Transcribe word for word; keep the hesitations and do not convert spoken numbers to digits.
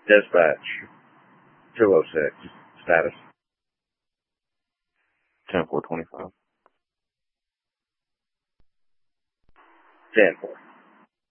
Dispatch. two oh six. Status. ten four twenty-five. ten four.